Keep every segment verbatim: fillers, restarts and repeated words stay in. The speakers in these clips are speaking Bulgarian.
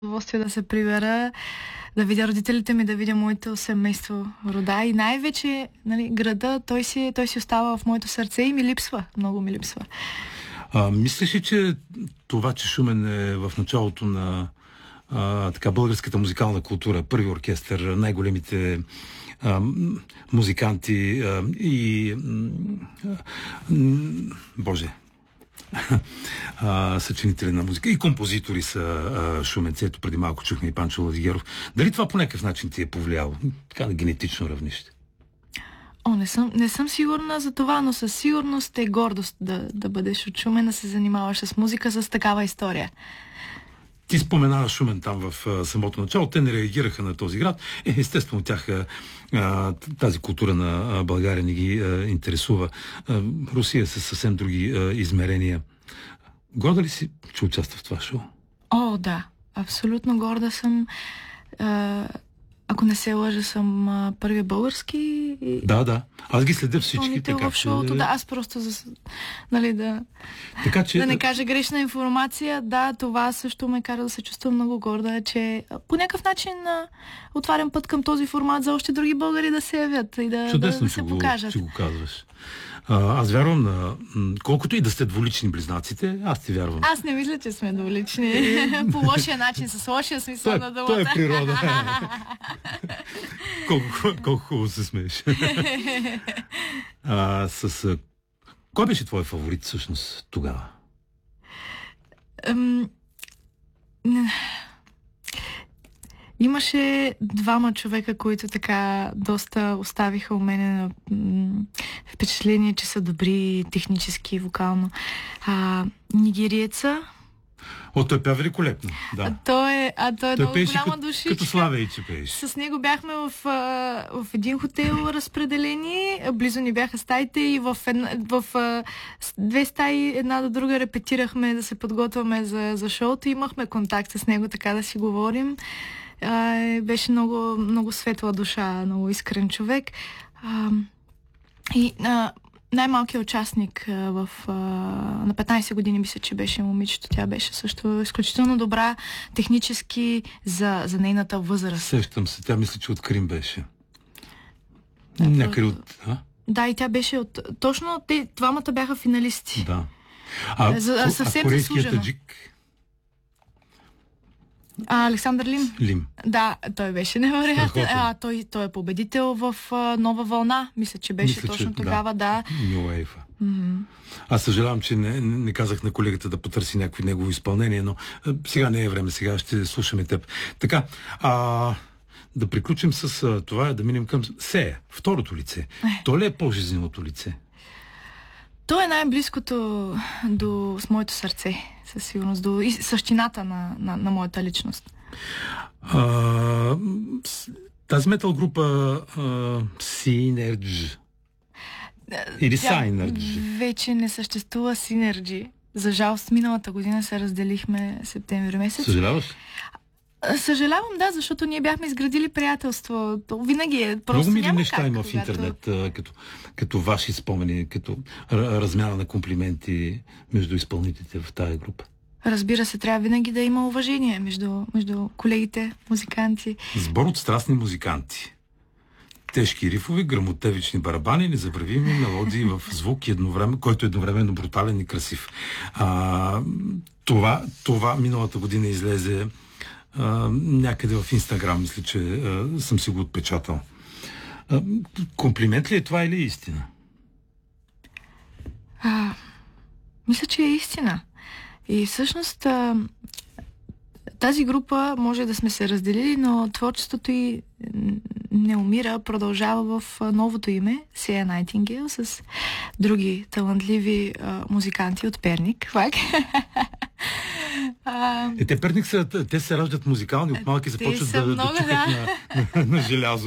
удоволствие да се прибера, да видя родителите ми, да видя моето семейство, рода и най-вече, нали, града, той си, той си остава в моето сърце и ми липсва, много ми липсва. А, мислиш ли, че това, че Шумен е в началото на а, така българската музикална култура, първи оркестър, най-големите а, музиканти а, и а, Боже а, съчинители на музика и композитори са а, шуменци. Ето преди малко чухме и Панчо Владигеров. Дали това по някакъв начин ти е повлияло? Така на генетично равнище? О, не съм, не съм сигурна за това, но със сигурност е гордост да, да бъдеш от Шумен, да се занимаваш с музика с такава история. Ти споменава Шумен там в а, самото начало. Те не реагираха на този град. Е, естествено, тях а, тази култура на а, България не ги а, интересува. А, Русия са съвсем други а, измерения. Горда ли си, че участва в това шоу? О, да. Абсолютно горда съм. А, ако не се лъжа, съм а, първия български. Да, да. Аз ги следя всички. Така, в шоуто, да, аз просто за, нали, да, така, че... да не кажа грешна информация. Да, това също ме кара да се чувствам много горда, че по някакъв начин а, отварям път към този формат за още други българи да се явят и да, чудесно, да, да се го, покажат. Че го казваш. А, аз вярвам на... Колкото и да сте двулични близнаците, аз ти вярвам. Аз не мисля, че сме двулични. По лошия начин, с лошия смисъл на думата. Това е природа. колко, колко хубаво се смееш. а, с... Кой беше твой фаворит всъщност тогава? Ам... Имаше двама човека, които така доста оставиха у мене на м- впечатление, че са добри технически и вокално. А, нигериеца. О, той пя великолепно. Да. А той е, а той е той много голяма като, душичка. Като Славей, че пееше. С него бяхме в, в един хотел разпределени, близо ни бяха стаите и в, една, в две стаи една до друга репетирахме да се подготвяме за, за шоуто. Имахме контакт с него, така да си говорим. А, беше много, много светла душа, много искрен човек. А, и а, най-малкият участник а, в, а, на петнайсет години, мисля, че беше момичето. Тя беше също изключително добра технически за, за нейната възраст. Сещам се, тя мисля, че от Крим беше. Да, някъде от... А? Да, и тя беше от... Точно те, двамата бяха финалисти. Да. А, за, а, съвсем а корейският заслужено. таджик? А, Александър Лим? Лим. Да, той беше невероятен. А, той, той е победител в а, Нова вълна. Мисля, че беше Мисля, точно че, тогава, да. New Wave. Mm-hmm. Аз съжалявам, че не, не казах на колегата да потърси някакво негово изпълнение, но а, сега не е време, сега ще слушаме теб. Така, а, да приключим с а, това, да минем към Сея, второто лице. Е. То ли е по-жизненото лице? То е най-близкото до с моето сърце, със сигурност, до и същината на, на, на моята личност. А, тази метал група Synergy или Synergy вече не съществува Synergy. За жалост, миналата година се разделихме септември месец. Съжаляваш? Съжалявам, да, защото ние бяхме изградили приятелство. То винаги е просто. Много мили няма неща как, има когато... в интернет, а, като, като ваши спомени, като размяна на комплименти между изпълнителите в тая група. Разбира се, трябва винаги да има уважение между, между колегите, музиканти. Сбор от страстни музиканти. Тежки рифове, грамотевични барабани, незабравими мелодии в звук, едновременно, който е едновременно брутален и красив. А, това, това миналата година излезе а, някъде в Инстаграм, мисля, че а, съм си го отпечатал. А, комплимент ли е това или е истина? А, мисля, че е истина. И всъщност а, тази група може да сме се разделили, но творчеството й не умира, продължава в новото име Сея Найтингейл с други талантливи а, музиканти от Перник. а, е, те Перник са, те се раждат музикални, от малки започват да, много, да чукат да. на, на, на желязо.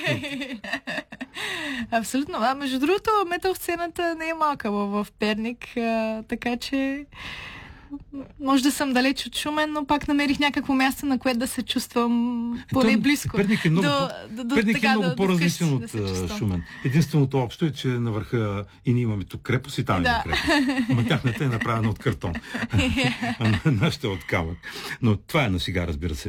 Абсолютно. А между другото, метал сцената не е малка в, в Перник, а, така че може да съм далеч от Шумен, но пак намерих някакво място, на което да се чувствам поне Ето, близко. Перник е много, до, до, до, Перник така, е много до, по-различен до от да Шумен. Единственото общо е, че на върха и ние имаме тук крепост и там да. има крепост. Ама тяхната е направена от картон. А нашата е от камък. Но това е на сега, разбира се.